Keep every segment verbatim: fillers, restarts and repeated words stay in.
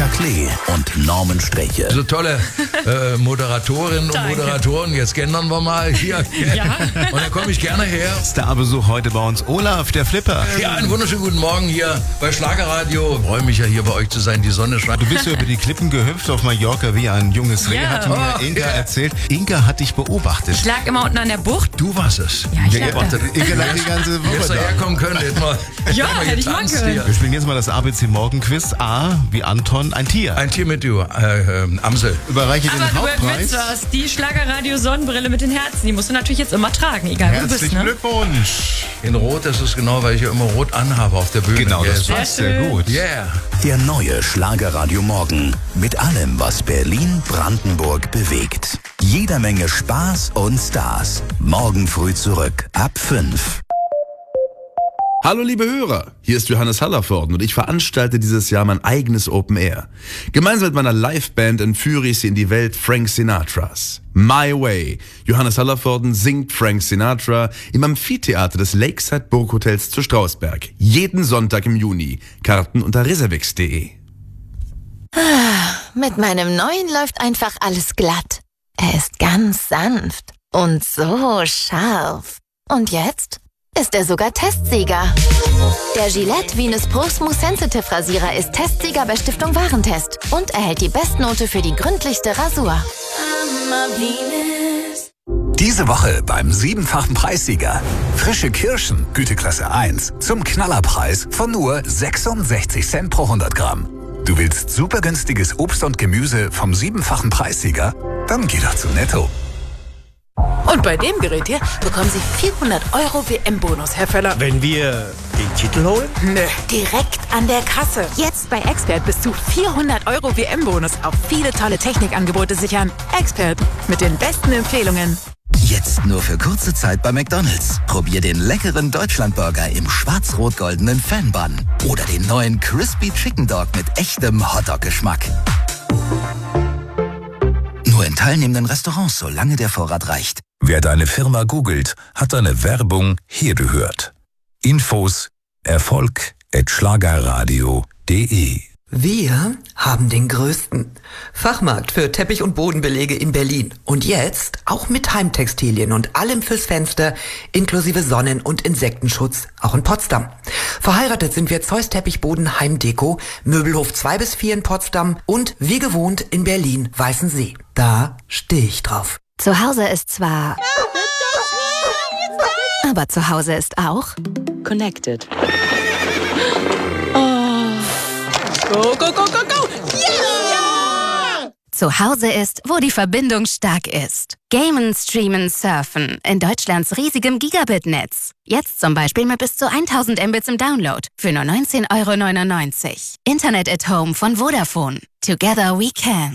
Klee und Norman Streche. So tolle äh, Moderatorinnen und Moderatoren. Jetzt gendern wir mal hier. Ja. Und dann komme ich gerne her. Starbesuch heute bei uns. Olaf, der Flipper. Ja, einen wunderschönen guten Morgen hier bei Schlagerradio. Ich freue mich ja hier bei euch zu sein. Die Sonne scheint. Du bist ja über die Klippen gehüpft auf Mallorca wie ein junges Reh, Ja. hat mir Oh, Inka ja. erzählt. Inka hat dich beobachtet. Ich lag immer unten an der Bucht. Du warst es. Ja, ich Ja, lag da. Inka lag die ganze Woche Hättest du da. herkommen können, hätten wir, Ja, hätten wir hätte ich machen getanzt können. hier. Wir spielen jetzt mal das A B C Morgenquiz. A wie Anton, ein Tier. Ein Tier mit du, äh, äh, Amsel. Überreiche den Aber du Hauptpreis. willst was? Die Schlagerradio-Sonnenbrille mit den Herzen, die musst du natürlich jetzt immer tragen, egal wo du bist, Herzlichen ne? Glückwunsch. In Rot, das ist genau, weil ich ja immer Rot anhabe auf der Bühne. Genau, das Yes. passt sehr gut. Yeah. Der neue Schlagerradio Morgen. Mit allem, was Berlin, Brandenburg bewegt. Jeder Menge Spaß und Stars. Morgen früh zurück ab fünf. Hallo liebe Hörer, hier ist Johannes Hallervorden und ich veranstalte dieses Jahr mein eigenes Open Air. Gemeinsam mit meiner Liveband entführe ich Sie in die Welt Frank Sinatras. My Way. Johannes Hallervorden singt Frank Sinatra im Amphitheater des Lakeside Burghotels zu Strausberg. Jeden Sonntag im Juni. Karten unter reservix punkt de. Mit meinem neuen läuft einfach alles glatt. Er ist ganz sanft und so scharf. Und jetzt ist er sogar Testsieger. Der Gillette Venus Pro Smooth Sensitive Rasierer ist Testsieger bei Stiftung Warentest und erhält die Bestnote für die gründlichste Rasur. Diese Woche beim siebenfachen Preissieger. Frische Kirschen, Güteklasse eins, zum Knallerpreis von nur sechsundsechzig Cent pro hundert Gramm. Du willst super günstiges Obst und Gemüse vom siebenfachen Preissieger? Dann geh doch zu Netto. Und bei dem Gerät hier bekommen Sie vierhundert Euro W M-Bonus, Herr Völler. Wenn wir den Titel holen? Nö, direkt an der Kasse. Jetzt bei Expert bis zu vierhundert Euro W M-Bonus auf viele tolle Technikangebote sichern. Expert mit den besten Empfehlungen. Jetzt nur für kurze Zeit bei McDonald's. Probier den leckeren Deutschlandburger im schwarz-rot-goldenen Fan-Bun. Oder den neuen Crispy Chicken Dog mit echtem Hotdog-Geschmack. Nur in teilnehmenden Restaurants, solange der Vorrat reicht. Wer deine Firma googelt, hat deine Werbung hier gehört. Infos Erfolg at schlagerradio punkt de. Wir haben den größten Fachmarkt für Teppich- und Bodenbelege in Berlin. Und jetzt auch mit Heimtextilien und allem fürs Fenster, inklusive Sonnen- und Insektenschutz, auch in Potsdam. Verheiratet sind wir Zeus Teppichboden Heimdeko, Möbelhof zwei bis vier in Potsdam und wie gewohnt in Berlin Weißensee. Da stehe ich drauf. Zu Hause ist zwar... Aber zu Hause ist auch... Connected. Go, go, go, go, go! Yeah! Zu Hause ist, wo die Verbindung stark ist. Gamen, Streamen, Surfen in Deutschlands riesigem Gigabit-Netz. Jetzt zum Beispiel mit bis zu tausend Mbits im Download für nur neunzehn Euro neunundneunzig. Internet at Home von Vodafone. Together we can.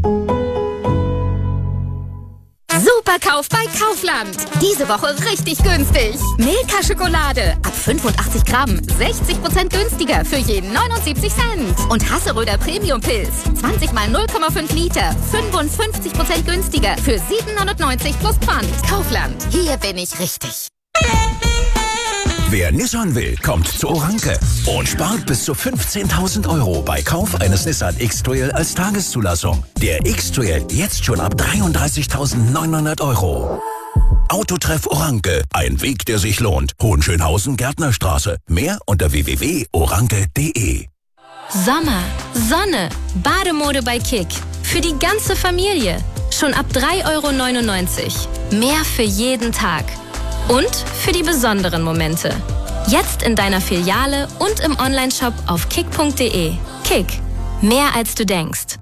Superkauf bei Kaufland. Diese Woche richtig günstig. Milka Schokolade ab fünfundachtzig Gramm, sechzig Prozent günstiger für jeden neunundsiebzig Cent. Und Hasseröder Premium Pilz, zwanzig mal null Komma fünf Liter, fünfundfünfzig Prozent günstiger für sieben neunundneunzig plus Pfand. Kaufland, hier bin ich richtig. Wer Nissan will, kommt zu Oranke und spart bis zu fünfzehntausend Euro bei Kauf eines Nissan X-Trail als Tageszulassung. Der X-Trail jetzt schon ab dreiunddreißigtausendneunhundert Euro. Autotreff Oranke, ein Weg, der sich lohnt. Hohenschönhausen, Gärtnerstraße. Mehr unter w w w punkt oranke punkt de. Sommer, Sonne, Bademode bei Kick. Für die ganze Familie. Schon ab drei Euro neunundneunzig. Mehr für jeden Tag. Und für die besonderen Momente. Jetzt in deiner Filiale und im Onlineshop auf kick punkt de. Kick. Mehr als du denkst.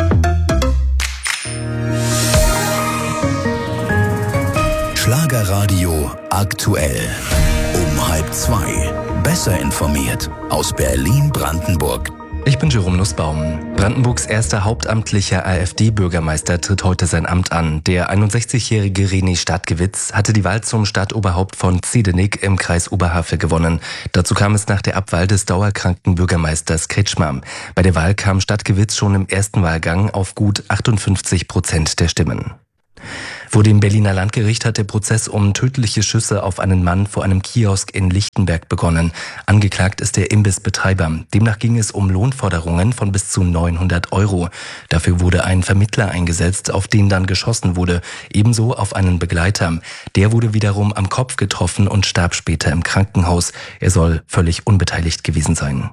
Schlagerradio aktuell. Um halb zwei. Besser informiert aus Berlin-Brandenburg. Ich bin Jerome Nussbaum. Brandenburgs erster hauptamtlicher AfD-Bürgermeister tritt heute sein Amt an. Der einundsechzigjährige René Stadtgewitz hatte die Wahl zum Stadtoberhaupt von Ziedenig im Kreis Oberhavel gewonnen. Dazu kam es nach der Abwahl des dauerkranken Bürgermeisters Kretschmer. Bei der Wahl kam Stadtgewitz schon im ersten Wahlgang auf gut achtundfünfzig Prozent der Stimmen. Vor dem Berliner Landgericht hat der Prozess um tödliche Schüsse auf einen Mann vor einem Kiosk in Lichtenberg begonnen. Angeklagt ist der Imbissbetreiber. Demnach ging es um Lohnforderungen von bis zu neunhundert Euro. Dafür wurde ein Vermittler eingesetzt, auf den dann geschossen wurde. Ebenso auf einen Begleiter. Der wurde wiederum am Kopf getroffen und starb später im Krankenhaus. Er soll völlig unbeteiligt gewesen sein.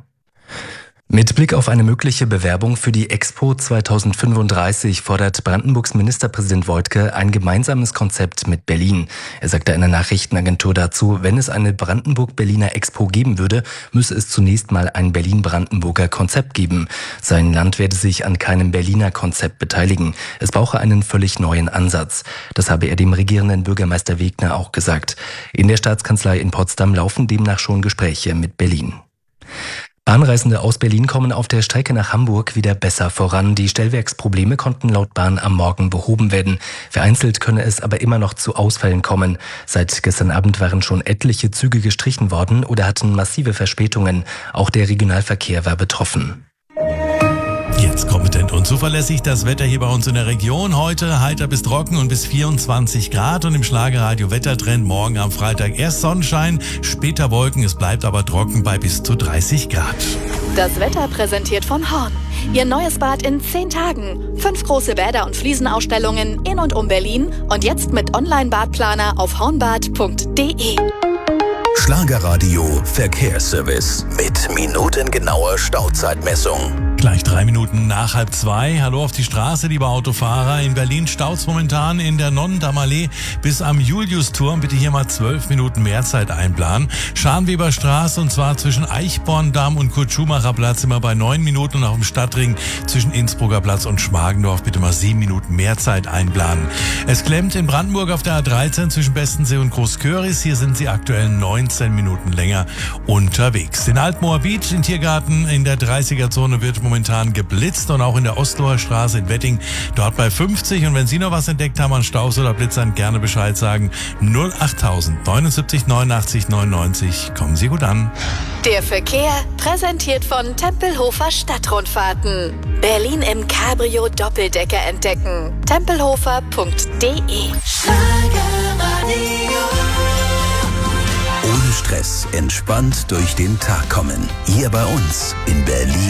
Mit Blick auf eine mögliche Bewerbung für die Expo zweitausendfünfunddreißig fordert Brandenburgs Ministerpräsident Woidke ein gemeinsames Konzept mit Berlin. Er sagte einer Nachrichtenagentur dazu, wenn es eine Brandenburg-Berliner Expo geben würde, müsse es zunächst mal ein Berlin-Brandenburger Konzept geben. Sein Land werde sich an keinem Berliner Konzept beteiligen. Es brauche einen völlig neuen Ansatz. Das habe er dem regierenden Bürgermeister Wegner auch gesagt. In der Staatskanzlei in Potsdam laufen demnach schon Gespräche mit Berlin. Bahnreisende aus Berlin kommen auf der Strecke nach Hamburg wieder besser voran. Die Stellwerksprobleme konnten laut Bahn am Morgen behoben werden. Vereinzelt könne es aber immer noch zu Ausfällen kommen. Seit gestern Abend waren schon etliche Züge gestrichen worden oder hatten massive Verspätungen. Auch der Regionalverkehr war betroffen. Jetzt kompetent und zuverlässig das Wetter hier bei uns in der Region. Heute heiter bis trocken und bis vierundzwanzig Grad und im Schlagerradio Wettertrend morgen am Freitag erst Sonnenschein, später Wolken, es bleibt aber trocken bei bis zu dreißig Grad. Das Wetter präsentiert von Horn. Ihr neues Bad in zehn Tagen. Fünf große Bäder und Fliesenausstellungen in und um Berlin und jetzt mit Online-Badplaner auf hornbad punkt de. Schlagerradio Verkehrsservice mit minutengenauer Stauzeitmessung. Gleich drei Minuten nach halb zwei. Hallo auf die Straße, liebe Autofahrer. In Berlin staut's momentan in der Nonnendammallee bis am Juliusturm. Bitte hier mal zwölf Minuten mehr Zeit einplanen. Scharnweberstraße und zwar zwischen Eichborndamm und Kurt-Schumacher-Platz immer bei neun Minuten und auf dem Stadtring zwischen Innsbrucker Platz und Schmargendorf bitte mal sieben Minuten mehr Zeit einplanen. Es klemmt in Brandenburg auf der A dreizehn zwischen Bestensee und Großköris. Hier sind sie aktuell neunzehn Minuten länger unterwegs. In Altmoabit, in Tiergarten in der dreißiger-Zone wird momentan geblitzt und auch in der Ostloher Straße in Wetting, dort bei fünfzig. Und wenn Sie noch was entdeckt haben an Staus oder Blitzern, gerne Bescheid sagen. null achttausend neunundsiebzig neunundachtzig neunundneunzig. Kommen Sie gut an. Der Verkehr präsentiert von Tempelhofer Stadtrundfahrten. Berlin im Cabrio Doppeldecker entdecken. tempelhofer punkt de. Ohne Stress, entspannt durch den Tag kommen. Hier bei uns in Berlin.